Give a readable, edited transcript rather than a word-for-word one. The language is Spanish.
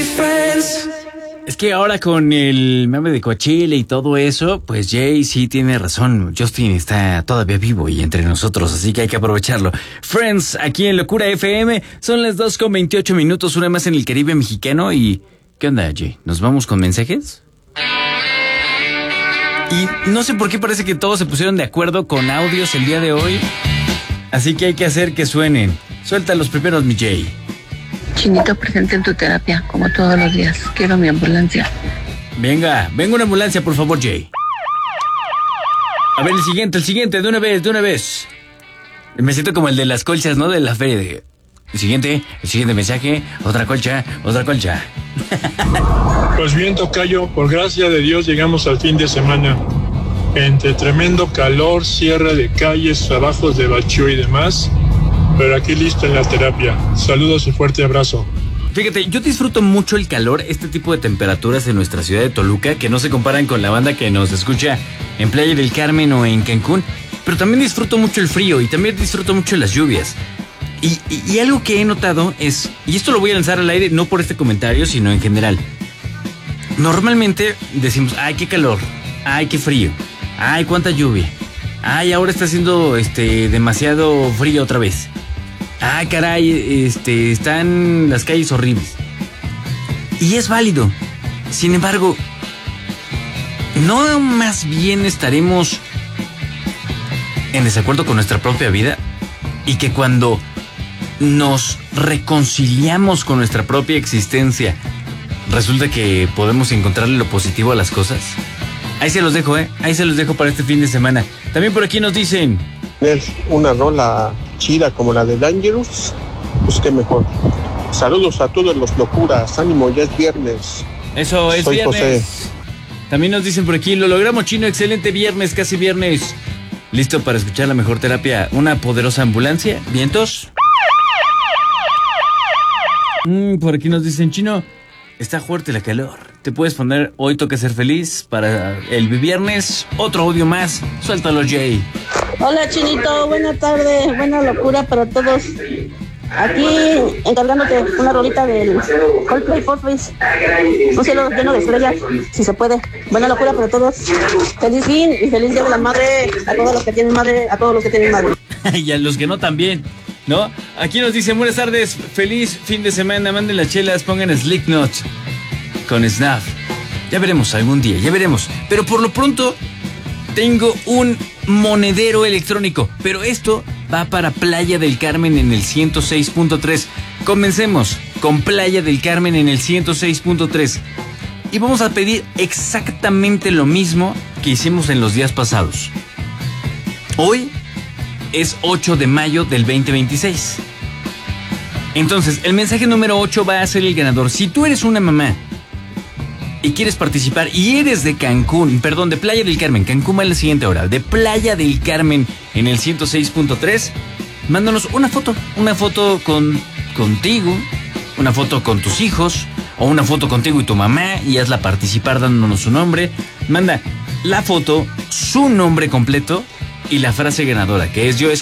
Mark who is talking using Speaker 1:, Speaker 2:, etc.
Speaker 1: Es que ahora con el mame de Coachella y todo eso, pues Jay sí tiene razón. Justin está todavía vivo y entre nosotros, así que hay que aprovecharlo. Friends, aquí en Locura FM, son las 2:28, una más en el Caribe mexicano. Y ¿qué onda, Jay? ¿Nos vamos con mensajes? Y no sé por qué parece que todos se pusieron de acuerdo con audios el día de hoy, así que hay que hacer que suenen. Suelta los primeros, mi Jay.
Speaker 2: Chinito, presente en tu terapia, como todos los días. Quiero mi ambulancia.
Speaker 1: Venga una ambulancia, por favor, Jay. A ver, el siguiente, de una vez. Me siento como el de las colchas, ¿no? De la feria. El siguiente mensaje, otra colcha.
Speaker 3: Pues bien, tocayo, por gracia de Dios llegamos al fin de semana. Entre tremendo calor, cierre de calles, trabajos de bacheo y demás, pero aquí listo en la terapia. Saludos y fuerte abrazo.
Speaker 1: Fíjate, yo disfruto mucho el calor, este tipo de temperaturas en nuestra ciudad de Toluca, que no se comparan con la banda que nos escucha en Playa del Carmen o en Cancún, pero también disfruto mucho el frío y también disfruto mucho las lluvias. Y algo que he notado es, y esto lo voy a lanzar al aire no por este comentario, sino en general. Normalmente decimos, ay, qué calor, ay, qué frío, ay, cuánta lluvia, ay, ahora está haciendo demasiado frío otra vez. Ah, caray, están las calles horribles. Y es válido. Sin embargo, ¿no más bien estaremos en desacuerdo con nuestra propia vida? Y que cuando nos reconciliamos con nuestra propia existencia, resulta que podemos encontrarle lo positivo a las cosas. Ahí se los dejo, ahí se los dejo para este fin de semana. También por aquí nos dicen,
Speaker 4: una rola chida como la de Dangerous, pues qué mejor. Saludos a todos los locuras, ánimo, ya es viernes.
Speaker 1: Eso, es
Speaker 4: Soy
Speaker 1: viernes.
Speaker 4: José.
Speaker 1: También nos dicen por aquí, lo logramos, Chino, excelente viernes, casi viernes. ¿Listo para escuchar la mejor terapia? ¿Una poderosa ambulancia? ¿Vientos? Por aquí nos dicen, Chino, está fuerte la calor. Te puedes poner Hoy Toca Ser Feliz para el viernes. Otro audio más. Suéltalo, Jay.
Speaker 5: Hola, Chinito. Buena tarde. Buena locura para todos. Aquí encargándote una rolita del Coldplay Porpoise. Un cielo lleno de estrellas, si se puede. Buena locura para todos. Feliz fin y feliz Día de la Madre a todos los que tienen madre, a todos los que tienen madre.
Speaker 1: Y a los que no también, ¿no? Aquí nos dicen, buenas tardes, feliz fin de semana, manden las chelas, pongan Slipknot con Snuff. Ya veremos algún día, ya veremos. Pero por lo pronto tengo un monedero electrónico, pero esto va para Playa del Carmen en el 106.3. Comencemos con Playa del Carmen en el 106.3 y vamos a pedir exactamente lo mismo que hicimos en los días pasados. Hoy es 8 de mayo del 2026. Entonces, el mensaje número 8 va a ser el ganador. Si tú eres una mamá y quieres participar y eres de Cancún, perdón, de Playa del Carmen, Cancún va en la siguiente hora, de Playa del Carmen en el 106.3, mándanos una foto contigo, una foto con tus hijos, o una foto contigo y tu mamá, y hazla participar dándonos su nombre. Manda la foto, su nombre completo y la frase ganadora, que es yo